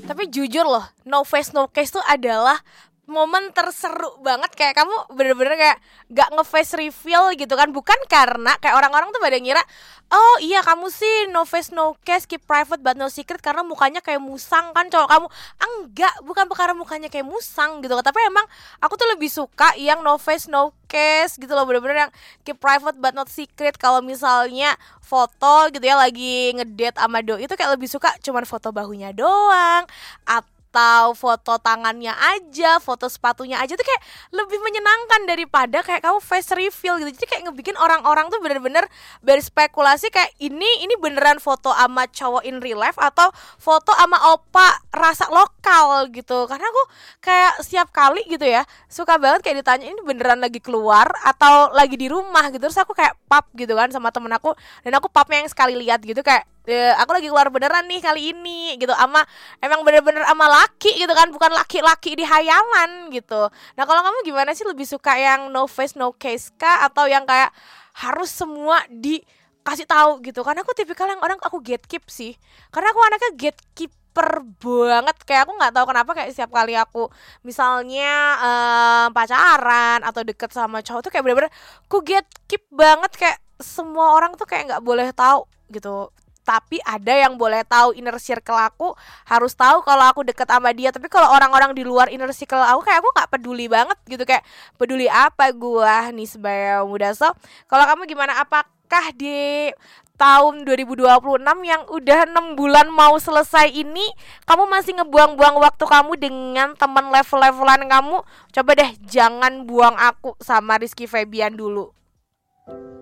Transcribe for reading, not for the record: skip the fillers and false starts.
Tapi jujur loh, no face no case tuh adalah momen terseru banget. Kayak kamu bener-bener kayak gak nge-face reveal gitu kan. Bukan karena kayak orang-orang tuh pada ngira, oh iya kamu sih no face no case, keep private but no secret karena mukanya kayak musang kan cowok kamu. Enggak, bukan perkara mukanya kayak musang gitu. Tapi emang aku tuh lebih suka yang no face no case gitu loh. Bener-bener yang keep private but not secret. Kalau misalnya foto gitu ya lagi ngedate sama doi itu kayak lebih suka cuman foto bahunya doang, atau foto tangannya aja, foto sepatunya aja tuh kayak lebih menyenangkan daripada kayak kamu face reveal gitu. Jadi kayak ngebikin orang-orang tuh bener-bener berspekulasi kayak ini beneran foto sama cowok in real life atau foto sama opa rasa lokal gitu. Karena aku kayak setiap kali gitu ya suka banget kayak ditanya ini beneran lagi keluar atau lagi di rumah gitu. Terus aku kayak pap gitu kan sama temen aku, dan aku papnya yang sekali lihat gitu kayak aku lagi keluar beneran nih kali ini gitu, ama emang bener-bener ama laki gitu kan, bukan laki-laki di hayalan gitu. Nah kalau kamu gimana sih, lebih suka yang no face no case kah atau yang kayak harus semua dikasih tahu gitu? Karena aku tipikal yang orang aku gatekeep sih, karena aku anaknya gatekeeper banget. Kayak aku nggak tahu kenapa kayak setiap kali aku misalnya pacaran atau deket sama cowok tuh kayak bener-bener aku gatekeep banget, kayak semua orang tuh kayak nggak boleh tahu gitu. Tapi ada yang boleh tahu, inner circle aku harus tahu kalau aku deket sama dia. Tapi kalau orang-orang di luar inner circle aku kayak aku nggak peduli banget gitu. Kayak peduli apa gua nih sebagai muda. So kalau kamu gimana, apakah di tahun 2026 yang udah 6 bulan mau selesai ini kamu masih ngebuang-buang waktu kamu dengan teman level-levelan kamu? Coba deh jangan buang aku sama Rizky Febian dulu.